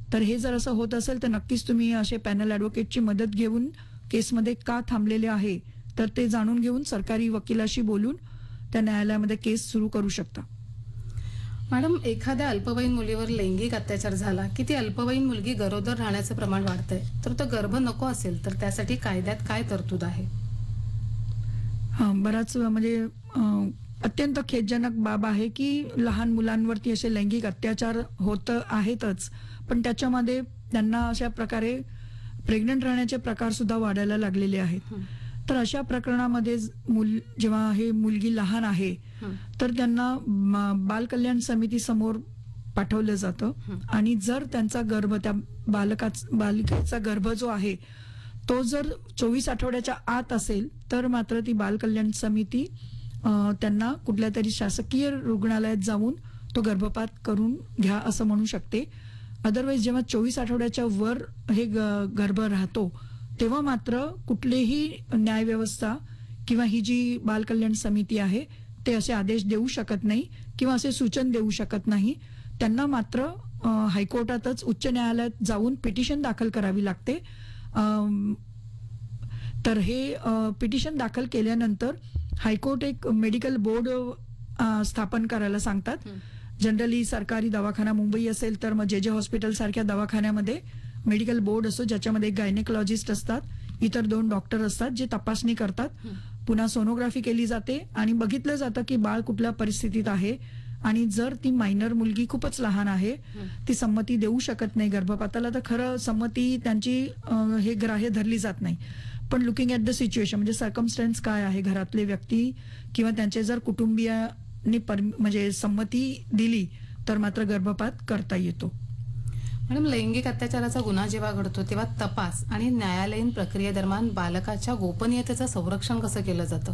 तर हे जर असं होत असेल तर नक्कीच तुम्ही असे पॅनल ॲडव्होकेटची मदत घेऊन केसमध्ये का थांबलेले आहे तर ते जाणून घेऊन सरकारी वकिलाशी बोलून त्या न्यायालयामध्ये केस सुरू करू शकता. मॅडम, एखाद्या अल्पवयीन मुलीवर लैंगिक अत्याचार झाला की ती अल्पवयीन मुलगी गरोदर राहण्याचं प्रमाण वाढतंय, तर तो गर्भ नको असेल तर त्यासाठी कायद्यात काय तरतूद आहे? बराच म्हणजे अत्यंत खेदजनक बाब आहे की लहान मुलांवरती असे लैंगिक अत्याचार होत आहेतच, पण त्याच्यामध्ये त्यांना अशा प्रकारे प्रेग्नंट राहण्याचे प्रकार सुद्धा वाढायला लागलेले आहेत. तर अशा प्रकरणामध्ये जेव्हा हे मुलगी लहान आहे तर त्यांना बाल कल्याण समिती समोर पाठवलं जातं आणि जर त्यांचा गर्भ त्या बालिकेचा गर्भ जो आहे तो जर 24 आठवड्याच्या आत असेल तर मात्र ती बाल कल्याण समिती त्यांना कुठल्या तरी शासकीय रुग्णालयात जाऊन तो गर्भपात करून घ्या असं म्हणू शकते. अदरवाईज जेव्हा 24 आठवड्याच्या वर हे गर्भ राहतो तेव्हा मात्र कुठलीही न्यायव्यवस्था किंवा ही जी बाल कल्याण समिती आहे ते असे आदेश देऊ शकत नाही किंवा असे सूचन देऊ शकत नाही. त्यांना मात्र हायकोर्टातच उच्च न्यायालयात जाऊन पिटिशन दाखल करावी लागते. तर हे पिटिशन दाखल केल्यानंतर हायकोर्ट एक मेडिकल बोर्ड स्थापन करायला सांगतात. जनरली सरकारी दवाखाना मुंबई असेल तर मग जे हॉस्पिटल सारख्या दवाखान्यामध्ये मेडिकल बोर्ड असतो ज्याच्यामध्ये गायनेकॉलॉजिस्ट असतात, इतर 2 डॉक्टर असतात जे तपासणी करतात. पुन्हा सोनोग्राफी केली जाते आणि बघितलं जातं की बाळ कुठल्या परिस्थितीत आहे आणि जर ती मायनर मुलगी खूपच लहान आहे, ती संमती देऊ शकत नाही गर्भपाताला, तर खरं संमती त्यांची हे ग्राह्य धरली जात नाही. पण लुकिंग ॲट द सिच्युएशन म्हणजे सर्कमस्टन्स काय आहे, घरातले व्यक्ती किंवा त्यांचे जर कुटुंबियांनी म्हणजे संमती दिली तर मात्र गर्भपात करता येतो. मॅडम, लैंगिक अत्याचाराचा गुन्हा जेव्हा घडतो तेव्हा तपास आणि न्यायालयीन प्रक्रियेदरम्यान बालकाच्या गोपनीयतेचं संरक्षण कसं केलं जातं?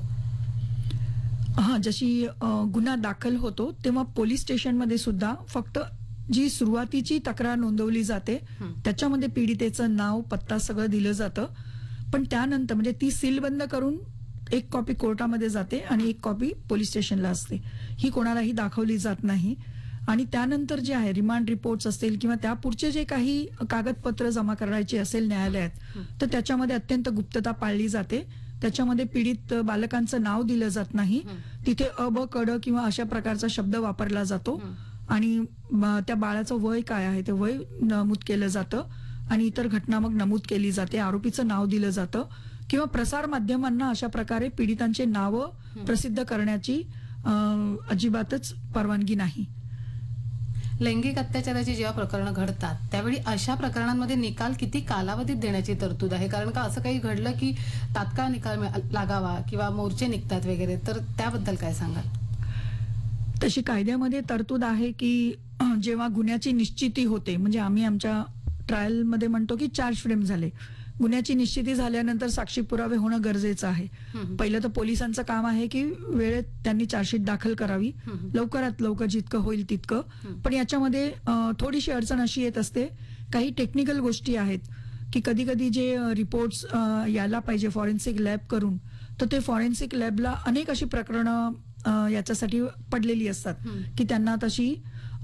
जशी गुन्हा दाखल होतो तेव्हा पोलीस स्टेशनमध्ये सुद्धा फक्त जी सुरुवातीची तक्रार नोंदवली जाते त्याच्यामध्ये पीडितेचं नाव, पत्ता सगळं दिलं जातं. पण त्यानंतर म्हणजे ती सीलबंद करून एक कॉपी कोर्टामध्ये जाते आणि एक कॉपी पोलीस स्टेशनला असते. ही कोणालाही दाखवली जात नाही. आणि त्यानंतर जे आहे रिमांड रिपोर्ट्स असतील किंवा त्या पुढचे जे काही कागदपत्र जमा करायची असेल न्यायालयात तर त्याच्यामध्ये अत्यंत गुप्तता पाळली जाते. त्याच्यामध्ये पीडित बालकांचं नाव दिलं जात नाही. तिथे ब क ड किंवा अशा प्रकारचा शब्द वापरला जातो आणि त्या बाळाचं वय काय आहे ते वय नमूद केलं जातं आणि इतर घटना मग नमूद केली जाते. आरोपीचं नाव दिलं जातं किंवा प्रसार माध्यमांना अशा प्रकारे पीडितांचे नावं प्रसिद्ध करण्याची अजिबातच परवानगी नाही. लैंगिक अत्याचाराची जेव्हा प्रकरणं घडतात त्यावेळी अशा प्रकरणांमध्ये निकाल किती कालावधीत देण्याची तरतूद आहे? कारण का असं काही घडलं की तात्काळ निकाल लागावा किंवा मोर्चे निघतात वगैरे, तर त्याबद्दल काय सांगाल? तशी कायद्यामध्ये तरतूद आहे की जेव्हा गुन्ह्याची निश्चिती होते, म्हणजे आम्ही आमच्या ट्रायलमध्ये म्हणतो की चार्ज फ्रेम झाले, गुन्ह्याची निश्चिती झाल्यानंतर साक्षी पुरावे होणं गरजेचं आहे. पहिलं तर पोलिसांचं काम आहे की वेळेत त्यांनी चार्जशीट दाखल करावी, लवकरात लवकर जितकं होईल तितकं. पण याच्यामध्ये थोडीशी अडचण अशी येत असते, काही टेक्निकल गोष्टी आहेत की कधी कधी जे रिपोर्ट्स यायला पाहिजे फॉरेन्सिक लॅब करून, तर ते फॉरेन्सिक लॅबला अनेक अशी प्रकरणं याच्यासाठी पडलेली असतात की त्यांना तशी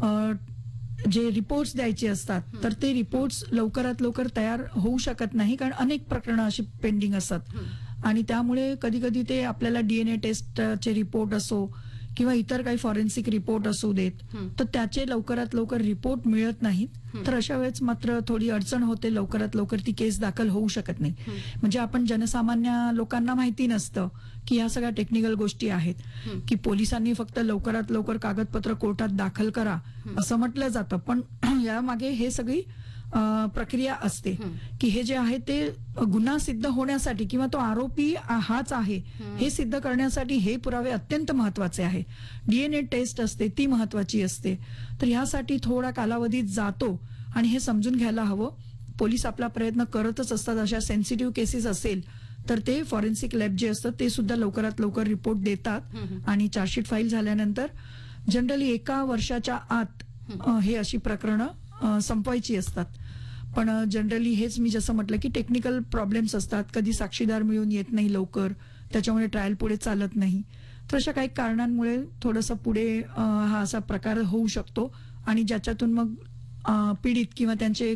जे रिपोर्ट्स द्यायचे असतात तर ते रिपोर्ट्स लवकरात लवकर तयार होऊ शकत नाही, कारण अनेक प्रकरणं अशी पेंडिंग असतात. आणि त्यामुळे कधी कधी ते आपल्याला DNA टेस्टचे रिपोर्ट असो किंवा इतर काही फॉरेन्सिक रिपोर्ट असू देत तर त्याचे लवकरात लवकर रिपोर्ट मिळत नाहीत. तर अशा वेळेस मात्र थोडी अडचण होते, लवकरात लवकर ती केस दाखल होऊ शकत नाही. म्हणजे आपण जनसामान्य लोकांना माहिती नसतं की ह्या सगळ्या टेक्निकल गोष्टी आहेत की पोलिसांनी फक्त लवकरात लवकर कागदपत्र कोर्टात दाखल करा असं म्हटलं जातं, पण यामागे हे सगळी प्रक्रिया असते की हे जे आहे ते गुन्हा सिद्ध होण्यासाठी किंवा तो आरोपी हाच आहे हे सिद्ध करण्यासाठी हे पुरावे अत्यंत महत्वाचे आहे. DNA टेस्ट असते ती महत्वाची असते. तर ह्यासाठी थोडा कालावधी जातो आणि हे समजून घ्यायला हवं. पोलीस आपला प्रयत्न करतच असतात. अशा सेन्सिटिव्ह केसेस असेल तर ते फॉरेन्सिक लॅब जे असतात ते सुद्धा लवकरात लवकर रिपोर्ट देतात आणि चार्जशीट फाईल झाल्यानंतर जनरली 1 वर्षाच्या आत हे अशी प्रकरणं संपवायची असतात. पण जनरली हेच मी जसं म्हटलं की टेक्निकल प्रॉब्लेम्स असतात, कधी साक्षीदार मिळून येत नाही लवकर, त्याच्यामुळे ट्रायल पुढे चालत नाही. तर अशा काही कारणांमुळे थोडंसं पुढे हा असा प्रकार होऊ शकतो आणि ज्याच्यातून मग पीडित किंवा त्यांचे